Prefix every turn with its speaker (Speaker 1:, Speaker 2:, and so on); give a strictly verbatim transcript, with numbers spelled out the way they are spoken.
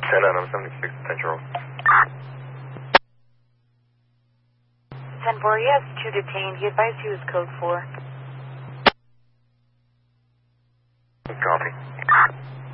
Speaker 1: ten nine, I'm seventy-six, Central.
Speaker 2: ten four, he has two detained. He advised he was code four.